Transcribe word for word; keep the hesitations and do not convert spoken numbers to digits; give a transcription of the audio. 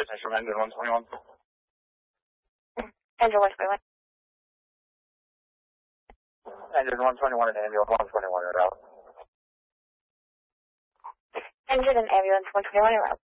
business from engine one twenty-one. Engine one twenty-one. Engine one twenty-one and ambulance one twenty-one are out. Engine and ambulance one twenty-one are out.